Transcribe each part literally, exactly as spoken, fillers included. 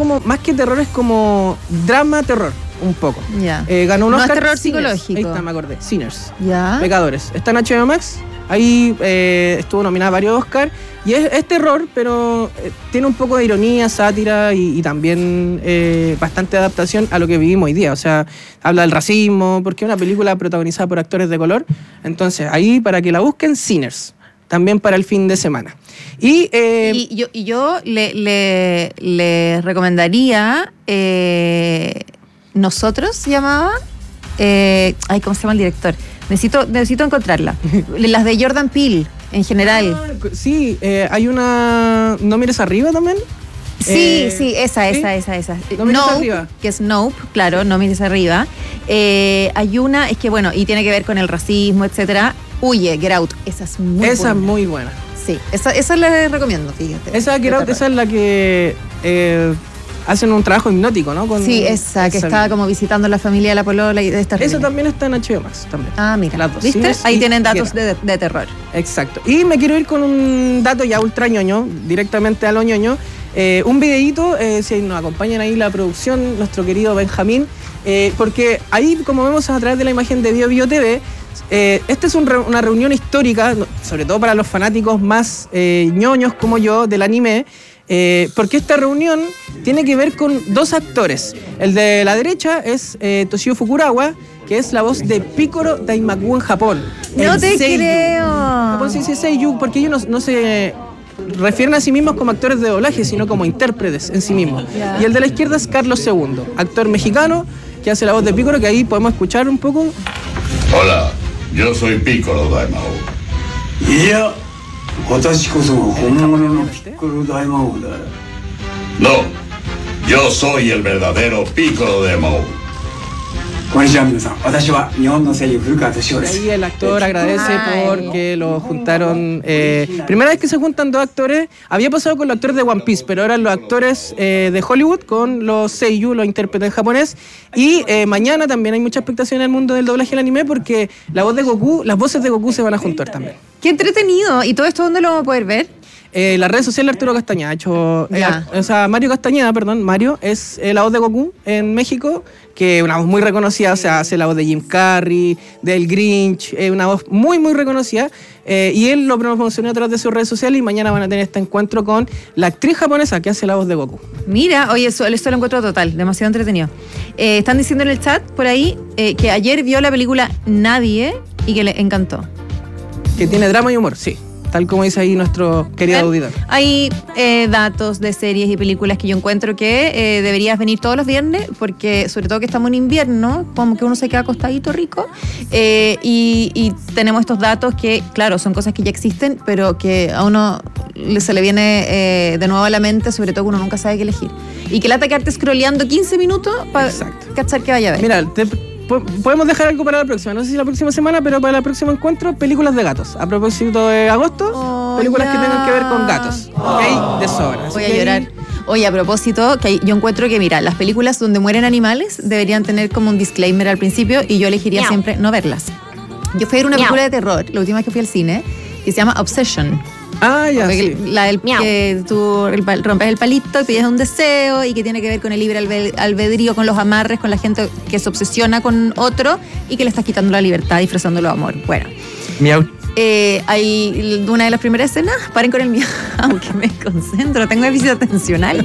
como, más que terror, es como drama-terror, un poco. Ya. Eh, ganó un No Oscar. es terror Sinners. psicológico. Ahí está, me acordé. Sinners. Ya. Pecadores. Está en H B O Max. Ahí eh, estuvo nominada a varios Oscars. Y es, es terror, pero eh, tiene un poco de ironía, sátira y, y también eh, bastante adaptación a lo que vivimos hoy día. O sea, habla del racismo, porque es una película protagonizada por actores de color. Entonces, ahí para que la busquen, Sinners. También para el fin de semana. Y, eh, y yo, y yo le, le, le recomendaría eh, Nosotros, se llamaba. Eh, ay, ¿cómo se llama el director? Necesito, necesito encontrarla. Las de Jordan Peele, en general. Ah, sí, eh, hay una... ¿No mires arriba también? Sí, Eh, sí, esa, ¿sí? esa, esa, esa. No mires Nope, arriba. que es Nope, claro, No mires arriba. Eh, hay una, es que bueno, y tiene que ver con el racismo, etcétera. Huye, Get Out. Esa es muy Esa buena. es muy buena. Sí, esa, esa la recomiendo, fíjate. Esa, De Get Out, terror. esa es la que eh, hacen un trabajo hipnótico, ¿no? Con, Sí, esa, que esa estaba misma. como visitando la familia de la polola y de esta Esa también está en H B O Max, también. Ah, mira, Las dos, ¿viste? Sinners Ahí y tienen datos Get Out. de, de terror. Exacto. Y me quiero ir con un dato ya ultra ñoño, directamente a lo ñoño. Eh, un videíto, eh, si nos acompañan ahí la producción, nuestro querido Benjamín, eh, porque ahí, como vemos a través de la imagen de Bio Bio T V, eh, esta es un re- una reunión histórica, sobre todo para los fanáticos más eh, ñoños como yo del anime, eh, porque esta reunión tiene que ver con dos actores. El de la derecha es eh, Toshio Fukunaga, que es la voz de Picoro Daimaku en Japón. No El te seiyuu. creo. En Japón se dice seiyuu porque ellos no, no se refieren a sí mismos como actores de doblaje, sino como intérpretes en sí mismos. Ya. Y el de la izquierda es Carlos segundo, actor mexicano que hace la voz de Picoro, que ahí podemos escuchar un poco. Hola, yo soy Piccolo Daimao. いや、私こそ本物のピッコロ大魔王だ。 No, yo soy el verdadero Piccolo Daimao. こんにちは皆さん。私は日本の声優古川敏夫です。 Ahí el actor agradece Ay. porque lo juntaron. Eh, primera vez que se juntan dos actores. Había pasado con los actores de One Piece, pero ahora los actores eh, de Hollywood con los seiyuu, los intérpretes en japonés. Y eh, mañana también hay mucha expectación en el mundo del doblaje del anime porque la voz de Goku, las voces de Goku se van a juntar también. Qué entretenido. ¿Y todo esto dónde lo vamos a poder ver? Eh, las redes sociales de Arturo Castañeda ha hecho, eh, Ya. o sea, Mario Castañeda, perdón, Mario es eh, la voz de Goku en México, que es una voz muy reconocida, o sea, hace la voz de Jim Carrey, del Grinch, es una voz muy, muy reconocida, eh, y él lo promocionó a través de sus redes sociales y mañana van a tener este encuentro con la actriz japonesa que hace la voz de Goku. Mira, oye, eso, eso lo encuentro total, demasiado entretenido. Eh, están diciendo en el chat por ahí eh, que ayer vio la película Nadie y que le encantó. Que tiene drama y humor, sí, tal como dice ahí nuestro querido ¿Ven? auditor. Hay eh, datos de series y películas que yo encuentro que eh, deberías venir todos los viernes, porque sobre todo que estamos en invierno, como que uno se queda acostadito rico, eh, y, y tenemos estos datos que, claro, son cosas que ya existen, pero que a uno le- se le viene eh, de nuevo a la mente, sobre todo que uno nunca sabe qué elegir. Y que lata quedarte scrolleando quince minutos para Exacto. cachar que vaya a ver. Mira, te- po- podemos dejar algo para la próxima, no sé si la próxima semana, pero para el próximo encuentro, películas de gatos. A propósito de agosto, Oh, películas ya. que tengan que ver con gatos. Que hay de sobra. Así Voy a que ahí- llorar. Oye, a propósito, que hay- yo encuentro que, mira, las películas donde mueren animales deberían tener como un disclaimer al principio y yo elegiría Miau. siempre no verlas. Yo fui a ver una Miau. película de terror, la última vez que fui al cine, que se llama Obsession. Ah, ya, Porque sí. La del Miau. que tú el pal- rompes el palito y pides un deseo y que tiene que ver con el libre albe- albedrío, con los amarres, con la gente que se obsesiona con otro y que le estás quitando la libertad disfrazándolo de amor. Bueno. Miau. Eh, hay una de las primeras escenas, paren con el mío, aunque me concentro, tengo déficit atencional.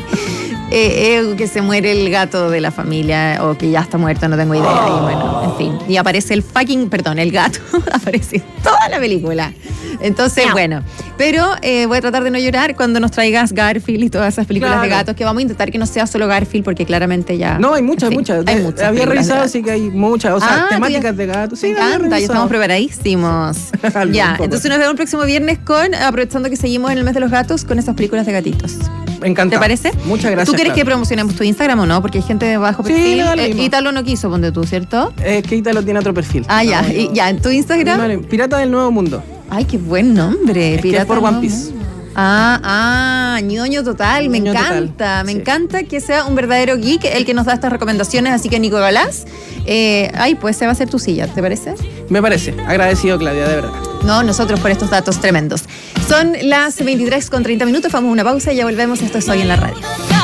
Eh, eh, que se muere el gato de la familia o que ya está muerto, no tengo idea. Y bueno, en fin. Y aparece el fucking, perdón, el gato, aparece toda la película. Entonces, Miau. bueno, pero eh, voy a tratar de no llorar cuando nos traigas Garfield y todas esas películas de Claro. gatos, que vamos a intentar que no sea solo Garfield, porque claramente ya... No, hay muchas, en fin, muchas. Hay De- muchas. Había películas de revisado, gatos. así que hay muchas. O sea, Ah, temáticas tú de gatos. Sí, Me había encanta, ya revisado. estamos preparadísimos. Algo, Ya, un poco. entonces nos vemos el próximo viernes con, aprovechando que seguimos en el mes de los gatos, con esas películas de gatitos. Encantado. ¿Te parece? Muchas gracias. ¿Tú quieres que Claudia. promocionemos tu Instagram o no? Porque hay gente de bajo Sí, perfil. me da lo Eh, mismo. Ítalo no quiso, ponte tú, ¿cierto? Es que Ítalo tiene otro perfil. Ah, ya. No, Y, no. ya, en tu Instagram. Vale, Pirata del Nuevo Mundo. Ay, qué buen nombre. Es que Pirata es por del One Nuevo Piece. Mundo. Ah, ah, ñoño total, me Ñoño total, encanta, me sí. encanta que sea un verdadero geek el que nos da estas recomendaciones, así que Nico Galás, eh, ay, pues se va a hacer tu silla, ¿te parece? Me parece. Agradecido, Claudia, de verdad. No, nosotros por estos datos tremendos. Son las veintitrés con treinta minutos, vamos a una pausa y ya volvemos, esto es Hoy en la Radio.